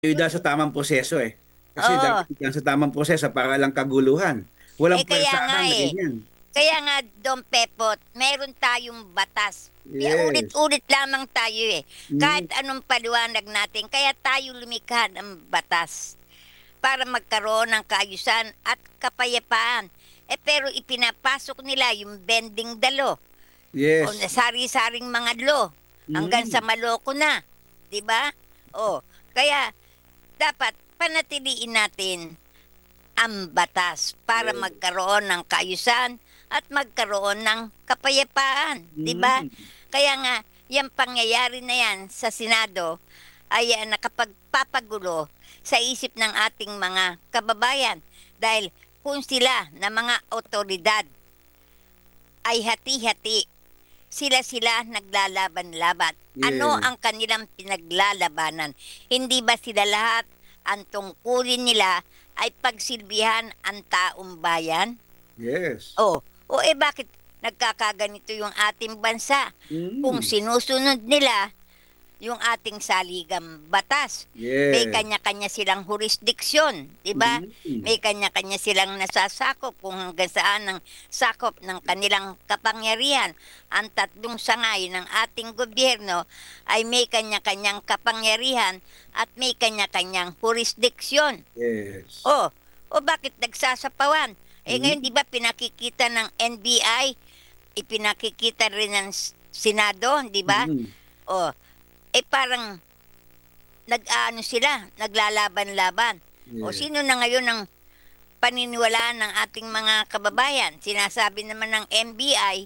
Dahil sa tamang proseso eh. Kasi Oo. dapat yan sa tamang proseso para lang kaguluhan. Walang Kaya nga pwersahan na eh. ganyan. Kaya nga, Don Pepot, meron tayong batas. Yes. Ulit-ulit lamang tayo eh. Kahit Mm, anong paliwanag natin, kaya tayo lumikha ng batas para magkaroon ng kaayusan at kapayapaan. Pero ipinapasok nila yung bending dalo o yes. sari-saring mga law hanggang sa Mm, maloko na. 'Di ba? Kaya dapat panatiliin natin ang batas para yes. magkaroon ng kaayusan at magkaroon ng kapayapaan, 'di ba? Mm, Kaya nga, yung pangyayari na yan sa Senado ay nakapagpapagulo sa isip ng ating mga kababayan dahil kung sila na mga otoridad ay hati-hati, sila-sila naglalaban-laban. Ano yes. ang kanilang pinaglalabanan? Hindi ba sila lahat ang tungkulin nila ay pagsilbihan ang taong bayan? Yes. Bakit nagkakaganito yung ating bansa? Kung Mm, sinusunod nila yung ating saligang batas. May yes. kanya-kanya silang jurisdiksyon, di ba? Mm, May kanya-kanya silang nasasakop kung hanggang saan ang sakop ng kanilang kapangyarihan. Ang tatlong sangay ng ating gobyerno ay may kanya-kanyang kapangyarihan at may kanya-kanyang jurisdiksyon. yes. O, bakit nagsasapawan? Ngayon, di Mm, ba pinakikita ng NBI, ipinakikita rin ng Senado, di ba? mm, O, parang nag-aano sila, naglalaban-laban. yes. Sino na ngayon ang paniniwalaan ng ating mga kababayan? Sinasabi naman ng NBI,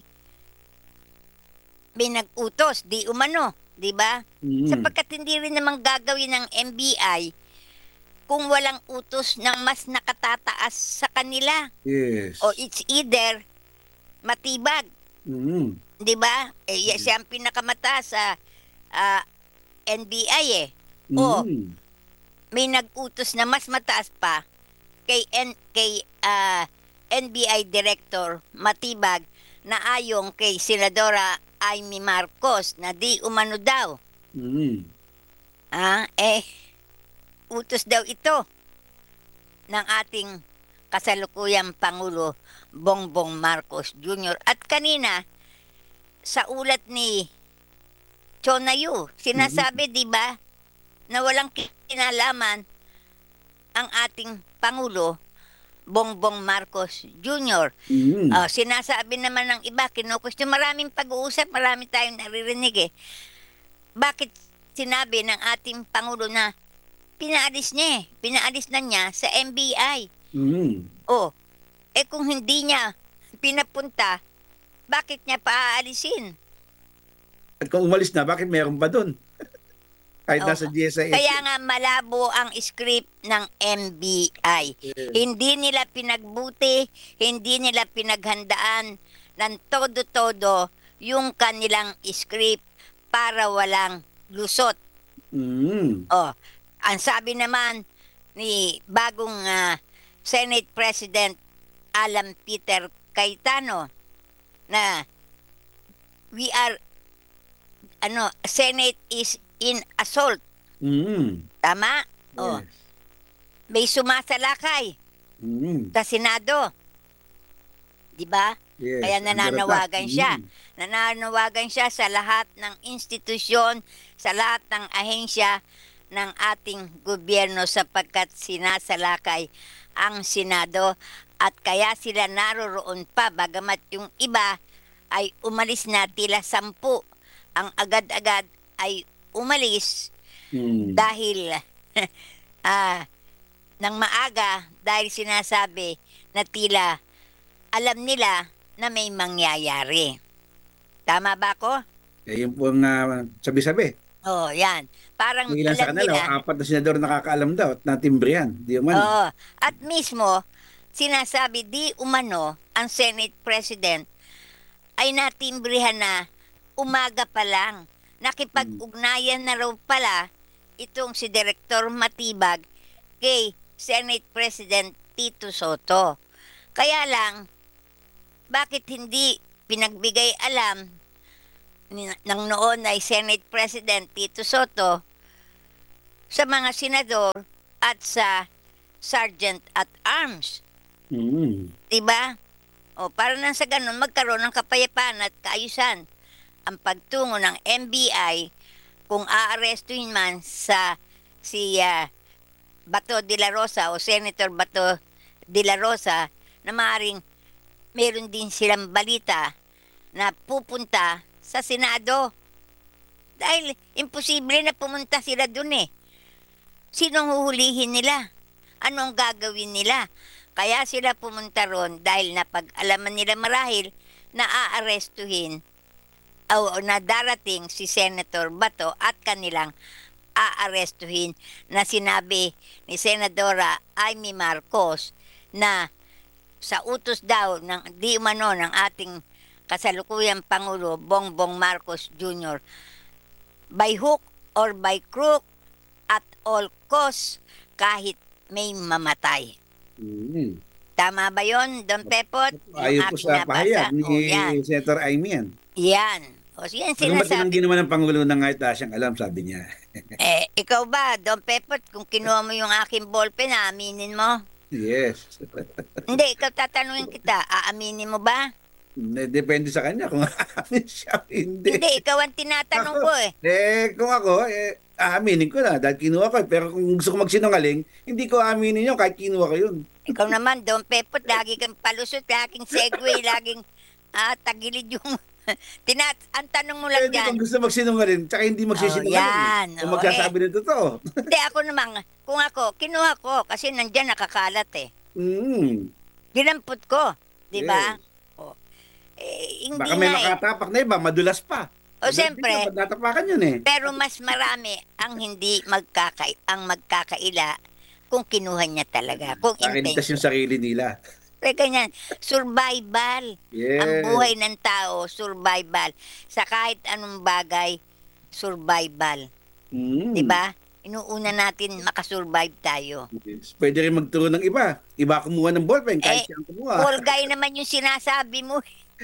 may nag-utos, di umano, di ba? Mm, Sapagkat hindi rin naman gagawin ng NBI kung walang utos ng mas nakatataas sa kanila. yes. It's either matibag, Mm, 'di ba? Siya ang pinakamataas sa ah, NBI eh. O mm, may nag-utos na mas mataas pa kay NBI Director Matibag na ayon kay Senadora Amy Marcos na di umano daw. mm, Ah, utos daw ito ng ating kasalukuyang Pangulo Bongbong Marcos Jr. At kanina, sa ulat ni Chonayu, mm, sinasabi, di ba, na walang kinalaman ang ating Pangulo Bongbong Marcos Jr. mm. Sinasabi naman ng iba, kinukwestiyon, maraming pag-uusap, marami tayong naririnig eh. Bakit sinabi ng ating Pangulo na pinaalis na niya sa MBI? Mm. Oh, kung hindi niya pinapunta, bakit niya paaalisin? At kung umalis na, bakit meron pa doon? Kahit Oh, nasa GSIS kaya yun. nga malabo ang script ng MBI. Yes. Hindi nila pinagbuti, hindi nila pinaghandaan ng todo-todo yung kanilang script para walang lusot. Mm. Ang sabi naman ni bagong Senate President Alan Peter Cayetano na we are Senate is in assault. Mm. Tama? Oh, Yes. may sumasalakay Mm. sa Senado, 'di ba? Kaya Yes. Under attack. nananawagan siya. Mm. Nananawagan siya sa lahat ng institusyon, sa lahat ng ahensya ng ating gobyerno sapagkat sinasalakay ang Senado at kaya sila naroroon pa bagamat yung iba ay umalis na tila 10. Ang agad-agad ay umalis Mm. dahil ah, ng maaga dahil sinasabi na tila alam nila na may mangyayari. Tama ba ako? Yun po ang sabi-sabi. Yan. Parang Yung ilan sa alam kanila, nila. apat na senador nakakaalam daw at natimbrihan. Di umano. At mismo, sinasabi di umano ang Senate President ay natimbrihan na umaga pa lang. Mm. Nakipag-ugnayan na raw pala itong si Direktor Matibag kay Senate President Tito Soto. Kaya lang, bakit hindi pinagbigay alam ng noon ay Senate President Tito Soto sa mga senador at sa sergeant at arms. Mm. Diba? O para nang sa ganun magkaroon ng kapayapaan at kaayusan ang pagtungo ng NBI kung aarestuhin man si Bato de la Rosa o Senator Bato de la Rosa na maaaring meron din silang balita na pupunta sa Senado. Dahil imposible na pumunta sila dun eh. Sinong huhulihin nila? Anong gagawin nila? Kaya sila pumunta ron dahil napag-alaman nila marahil na aarestuhin o na darating si Senator Bato at kanilang aarestuhin na sinabi ni Senadora Amy Marcos na sa utos daw ng di umano ng ating kasalukuyang Pangulo Bongbong Marcos Jr. by hook or by crook at all costs kahit may mamatay. Mm. Tama ba yon, Don Pepot? Ayon po sa pahayag ni yan. Senator Amy yan. Yan. O yan Ano ba sinasabi. tinanggi naman ng Pangulo na kahit siyang alam, sabi niya. Ikaw ba, Don Pepot, kung kinuha mo yung aking ballpen, aaminin mo? Yes. Hindi, ikaw tatanungin kita, aaminin mo ba? Depende sa kanya kung aamin siya o hindi. Hindi, ikaw ang tinatanong ko eh. Kung ako, aaminin ko na dahil kinuha ko. Pero kung gusto ko magsinungaling, hindi ko aaminin yun kahit kinuha ko yun. Ikaw naman, Don Pepot, lagi kang palusot, laging segue, laging tagilid yung... ang tanong mo lang Hindi dyan. kung gusto magsinungaling, tsaka hindi magsisinungaling. yan. Kung magsasabi ng totoo. Hindi, ako naman, kung ako, kinuha ko, kasi nandyan nakakalat eh. Mm. Dinampot ko, di ba? Yes. O, hindi Baka may nga eh. makatapak na iba, madulas pa. O, siyempre. Natapakan yun eh. Pero mas marami ang hindi magkakaila kung kinuha niya talaga. Kung Pakiligtas yung intention. sarili nila. Kaya ganyan, survival. Yes. Ang buhay ng tao, survival. Sa kahit anong bagay, survival. Mm. 'Di ba? Inuuna natin makasurvive tayo. Yes. Pwede rin magturo ng iba. Iba kumuha ng ballpen kahit siyang kumuha. Paul guy naman yung sinasabi mo.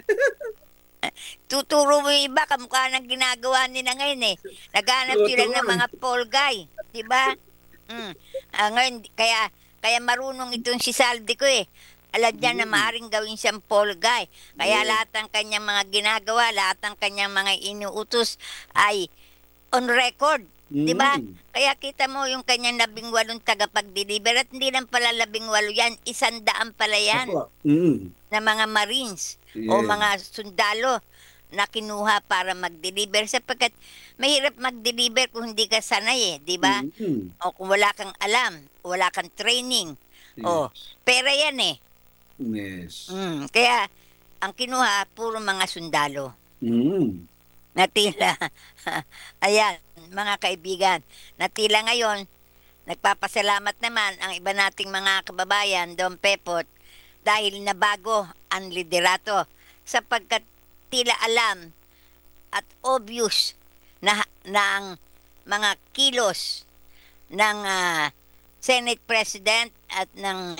Tuturo mo yung iba, kamukha ng ginagawa nila ngayon eh. Naghanap sila ng mga Paul guy. 'Di ba? Ngayon, kaya marunong itong si Saldi ko eh. Alam niya na maaaring gawin siyang Paul guy. Kaya lahat ng kanyang mga ginagawa, lahat ng kanyang mga inuutos ay on record. Di ba? Kaya kita mo yung kanyang 18 tagapag-deliver at hindi lang pala 18 yan, 100 pala yan Opo. na mga Marines o Yes. mga sundalo na kinuha para mag-deliver sapagkat mahirap mag-deliver kung hindi ka sanay eh, di ba? O kung wala kang alam, wala kang training. O, pera yan eh. Yes. Kaya, ang kinuha, puro mga sundalo. Mm. Natila, ayan, mga kaibigan, natila ngayon, nagpapasalamat naman ang iba nating mga kababayan, Don Pepot, dahil nabago ang liderato sapagkat tila alam at obvious na ang mga kilos ng Senate President at ng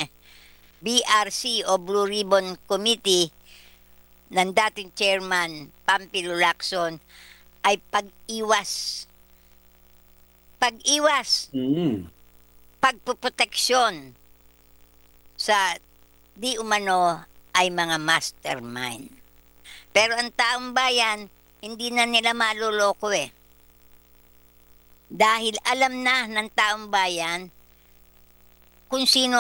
BRC o Blue Ribbon Committee ng dating chairman Pampilo Lacson ay pag-iwas, pagpuproteksyon sa di umano ay mga mastermind. Pero ang taong bayan, hindi na nila maluloko eh. Dahil alam na ng taong bayan kung sino